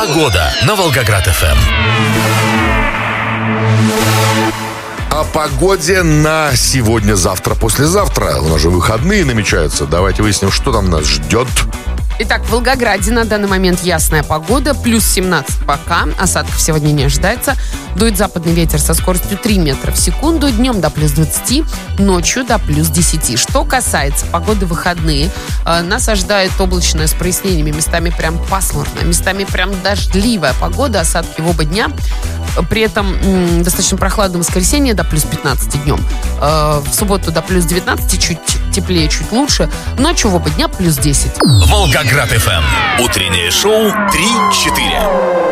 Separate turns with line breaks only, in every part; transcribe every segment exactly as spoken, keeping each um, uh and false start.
Погода на Волгоград-ФМ.
О погоде на сегодня, завтра, послезавтра. У нас же выходные намечаются. Давайте выясним, что там нас ждет.
Итак, в Волгограде на данный момент ясная погода, плюс семнадцать пока, осадков сегодня не ожидается. Дует западный ветер со скоростью три метра в секунду, днем до плюс двадцати, ночью до плюс десяти. Что касается погоды в выходные, э, нас ожидает облачное с прояснениями, местами прям пасмурно, местами прям дождливая погода, осадки в оба дня. При этом м, достаточно прохладно в воскресенье до плюс пятнадцати днем. Э, в субботу до плюс девятнадцати, чуть теплее, чуть лучше. Ночью в оба дня плюс десять.
Волгоград-ФМ. Утреннее шоу три-четыре.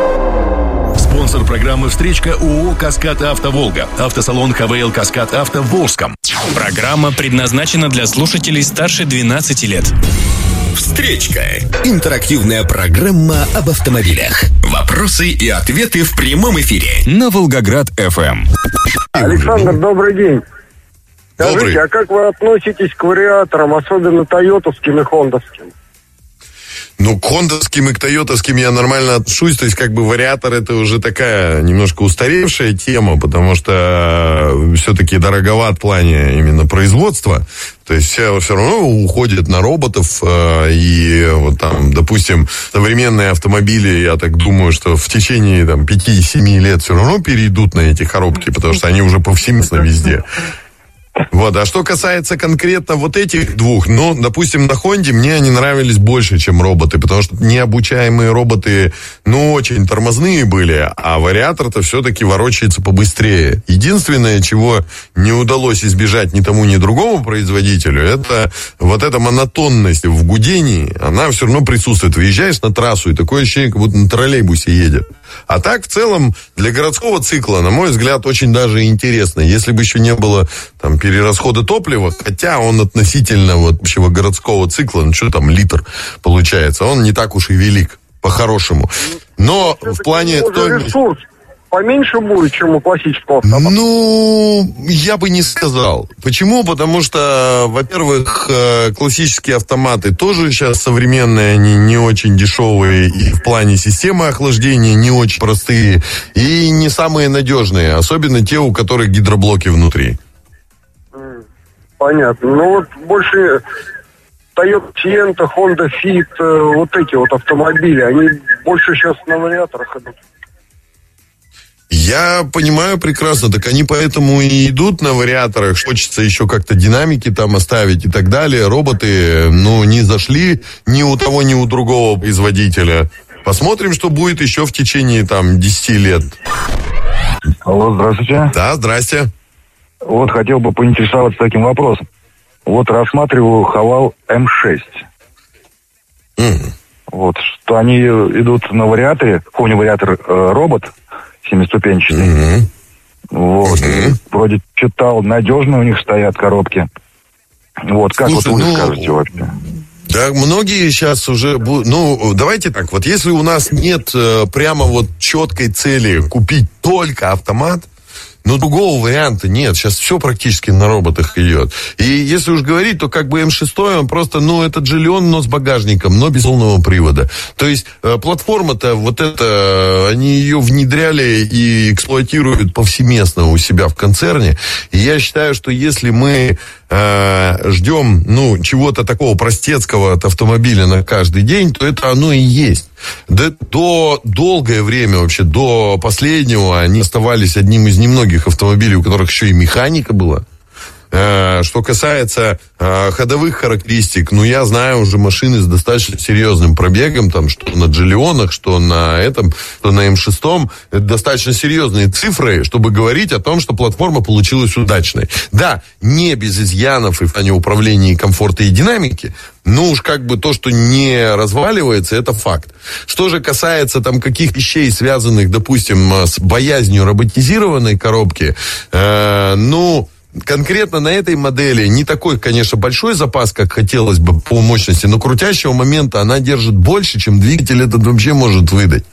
Спонсор программы «Встречка» ООО «Каскад Авто Волга». Автосалон ХВЛ «Каскад Авто» в Волжском.
Программа предназначена для слушателей старше двенадцати лет.
Встречка. Интерактивная программа об автомобилях. Вопросы и ответы в прямом эфире на Волгоград-ФМ.
Александр, добрый день.
Добрый.
Скажите, а как вы относитесь к вариаторам, особенно тойотовским и хондовским?
Ну, к хондовским и к тойотовским я нормально отношусь. То есть, как бы, вариатор — это уже такая немножко устаревшая тема, потому что все-таки дороговат в плане именно производства. То есть, все, все равно уходит на роботов. И вот там, допустим, современные автомобили, я так думаю, что в течение там пяти-семи лет все равно перейдут на эти коробки, потому что они уже повсеместно везде. Вот, а что касается конкретно вот этих двух, ну, допустим, на Хонде мне они нравились больше, чем роботы, потому что необучаемые роботы, ну, очень тормозные были, а вариатор-то все-таки ворочается побыстрее. Единственное, чего не удалось избежать ни тому, ни другому производителю, это вот эта монотонность в гудении, она все равно присутствует. Выезжаешь на трассу, и такое ощущение, как будто на троллейбусе едет. А так, в целом, для городского цикла, на мой взгляд, очень даже интересно. Если бы еще не было там перерасхода топлива, хотя он относительно вот общего городского цикла, ну что там, литр получается, он не так уж и велик, по-хорошему. Но в плане стоимости...
Ресурс поменьше будет, чем у классического автомата?
Ну, я бы не сказал. Почему? Потому что, во-первых, классические автоматы тоже сейчас современные, они не очень дешевые, и в плане системы охлаждения не очень простые, и не самые надежные, особенно те, у которых гидроблоки внутри.
Понятно. Ну вот больше Toyota Sienna, Honda Fit, вот эти вот автомобили, они больше сейчас на вариаторах идут.
Я понимаю прекрасно, так они поэтому и идут на вариаторах. Хочется еще как-то динамики там оставить и так далее. Роботы, ну, не зашли ни у того, ни у другого производителя. Посмотрим, что будет еще в течение там десяти лет.
Алло, здравствуйте.
Да, здрасте.
Вот хотел бы поинтересоваться таким вопросом. Вот рассматриваю Haval эм шесть.
Mm.
Вот, что они идут на вариаторе, помню, вариатор э, робот семиступенчатый.
Mm-hmm.
Вот,
Mm-hmm.
вроде читал, надежно у них стоят коробки. Вот, как
Слушай,
вот вы
ну...
скажете вообще?
Да, многие сейчас уже... Ну, давайте так, вот если у нас нет э, прямо вот четкой цели купить только автомат, но другого варианта нет. Сейчас все практически на роботах идет. И если уж говорить, то как бы эм шесть, он просто, ну, это Джиллион, но с багажником, но без полного привода. То есть э, платформа-то вот эта, они ее внедряли и эксплуатируют повсеместно у себя в концерне. И я считаю, что если мы э, ждем, ну, чего-то такого простецкого от автомобиля на каждый день, то это оно и есть. До, до долгое время, вообще, до последнего, они оставались одним из немногих автомобилей, у которых еще и механика была. Что касается э, ходовых характеристик, ну, я знаю уже машины с достаточно серьезным пробегом, там, что на Джиллионах, что на этом, что на эм шесть. Это достаточно серьезные цифры, чтобы говорить о том, что платформа получилась удачной. Да, не без изъянов и в плане управления, комфорта и динамики, но уж как бы то, что не разваливается, это факт. Что же касается там каких вещей, связанных, допустим, с боязнью роботизированной коробки, э, ну... Конкретно на этой модели не такой, конечно, большой запас, как хотелось бы по мощности, но крутящего момента она держит больше, чем двигатель этот вообще может выдать.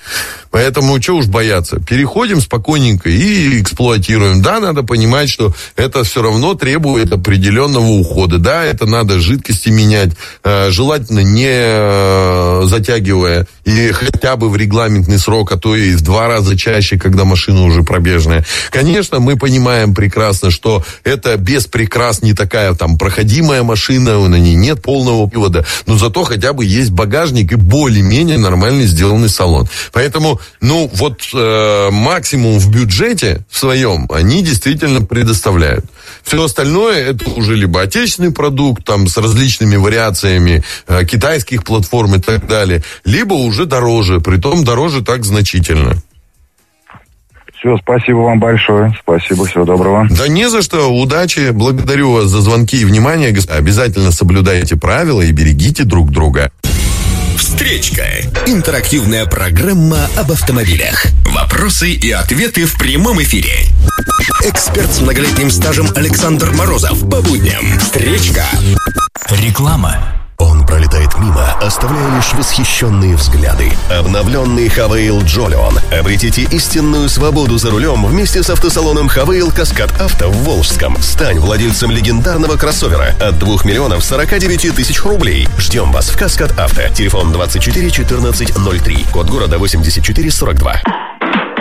Поэтому что уж бояться. Переходим спокойненько и эксплуатируем. Да, надо понимать, что это все равно требует определенного ухода. Да, это надо жидкости менять, желательно не затягивая, и хотя бы в регламентный срок, а то и в два раза чаще, когда машина уже пробежная. Конечно, мы понимаем прекрасно, что это без прикрас не такая там проходимая машина, на ней нет полного привода, но зато хотя бы есть багажник и более-менее нормально сделанный салон. Поэтому, ну, вот э, максимум в бюджете в своем они действительно предоставляют. Все остальное это уже либо отечественный продукт, там, с различными вариациями э, китайских платформ и так далее, либо уже дороже, притом дороже так значительно.
Все, спасибо вам большое. Спасибо, всего доброго.
Да не за что. Удачи. Благодарю вас за звонки и внимание. Обязательно соблюдайте правила и берегите друг друга.
Встречка. Интерактивная программа об автомобилях. Вопросы и ответы в прямом эфире. Эксперт с многолетним стажем Александр Морозов. По будням. Встречка.
Реклама.
Он пролетает мимо, оставляя лишь восхищенные взгляды. Обновленный Хавейл Джолион. Обретите истинную свободу за рулем вместе с автосалоном Хавейл Каскад Авто в Волжском. Стань владельцем легендарного кроссовера от двух миллионов сорока девяти тысяч рублей. Ждем вас в Каскад Авто. Телефон двадцать четыре четырнадцать ноль три. Код города восемьдесят четыре сорок два.